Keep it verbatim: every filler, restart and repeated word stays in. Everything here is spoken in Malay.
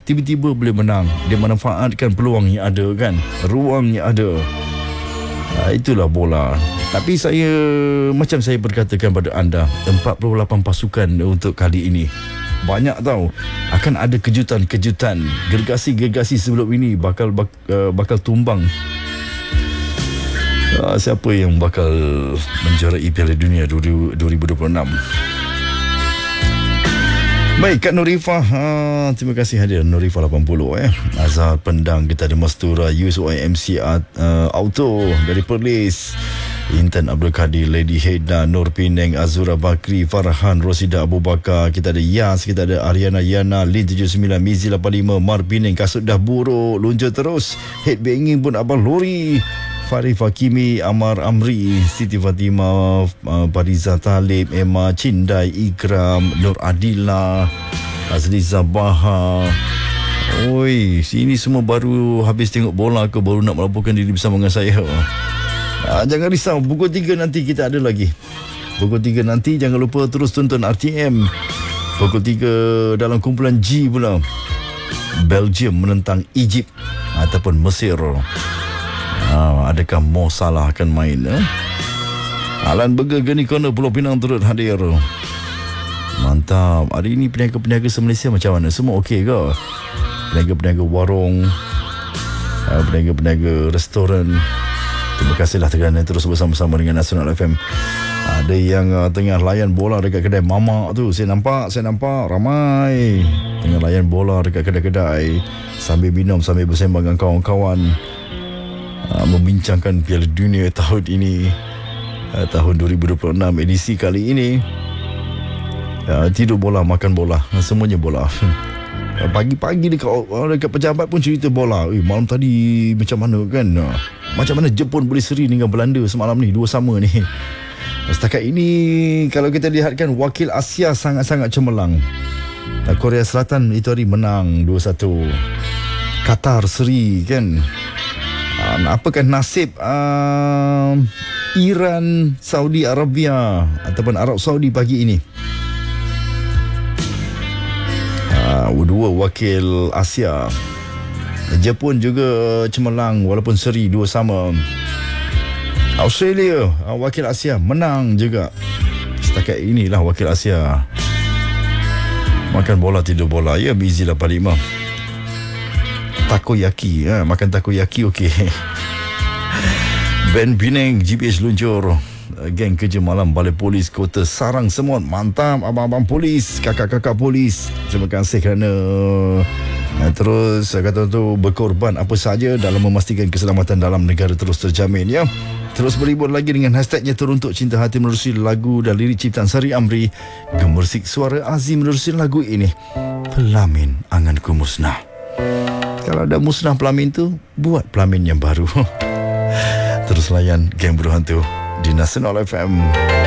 tiba-tiba boleh menang. Dia manfaatkan peluang yang ada kan, ruang yang ada. Ha, itulah bola. Tapi saya, macam saya berkatakan pada anda, empat puluh lapan pasukan untuk kali ini. Banyak tahu, akan ada kejutan-kejutan. Gergasi-gergasi sebelum ini bakal bak, uh, bakal tumbang. Uh, siapa yang bakal menjuarai Piala Dunia dua ribu dua puluh enam? Baik, Kak Norifah, uh, terima kasih hadir. Norifah lapan puluh eh. Azhar Pendang, kita ada Mastura, Yus O I M C uh, Auto dari Perlis, Intan Abdul Kadir, Lady Hedna, Nur Pineng, Azura Bakri, Farhan, Rosida Abu Bakar. Kita ada Yas, kita ada Ariana Yana, Lin tujuh sembilan, Mizi lapan lima, Mar Pineng, kasut dah buruk, lunja terus, headbanging pun Abang Lori, Farif Hakimi, Amar Amri, Siti Fatimah, uh, Pariza Talib, Emma Cindai, Ikram, Nur Adila, Azli Zabaha. Oi, sini semua baru habis tengok bola ke, baru nak melaporkan diri bersama dengan saya. Ah, jangan risau, pukul tiga nanti kita ada lagi. Pukul tiga nanti jangan lupa terus tonton R T M. Pukul tiga dalam kumpulan G pula, Belgium menentang Egypt ataupun Mesir. Ah, adakah Mo Salah akan main? Eh? Alan Burger Geni Corner Pulau Pinang turut hadir. Mantap. Hari ini peniaga-peniaga se-Malaysia macam mana? Semua okey ke? Peniaga-peniaga warung, uh, peniaga-peniaga restoran, terima kasihlah kerana terus bersama-sama dengan Nasional F M. Ada yang uh, tengah layan bola dekat kedai mamak tu. Saya nampak, saya nampak ramai tengah layan bola dekat kedai-kedai, sambil minum, sambil bersembang dengan kawan-kawan, uh, membincangkan Piala Dunia tahun ini, uh, tahun dua ribu dua puluh enam edisi kali ini. Uh, tidur bola, makan bola, semuanya bola. Pagi-pagi dekat, dekat pejabat pun cerita bola. Eh, malam tadi macam mana kan? Macam mana Jepun boleh seri dengan Belanda semalam ni, dua sama ni. Setakat ini kalau kita lihatkan, wakil Asia sangat-sangat cemerlang. Korea Selatan itu hari menang dua satu. Qatar seri kan. Uh, apakah nasib uh, Iran, Saudi Arabia ataupun Arab Saudi pagi ini? Uh, dua wakil Asia. Jepun juga cemerlang walaupun seri dua sama. Australia, uh, wakil Asia, menang juga. Setakat inilah wakil Asia. Makan bola, tidur bola. Ya, Mizi lapan lima. Takoyaki, eh, makan takoyaki okey. Ben Pineng, G P H luncur. Geng kerja malam Balai Polis Kota Sarang Semut. Mantap abang-abang polis, kakak-kakak polis. Terima kasih kerana uh, terus kata tu berkorban apa saja dalam memastikan keselamatan dalam negara terus terjamin ya. Terus berhibur lagi dengan hashtagnya Teruntuk Cinta Hati menerusi lagu dan lirik ciptaan Sari Amri. Gemersik suara Azim menerusi lagu ini, Pelamin Anganku Musnah. Kalau ada musnah pelamin tu, buat pelamin yang baru. Terus layan Geng Berhantu di Nasional F M.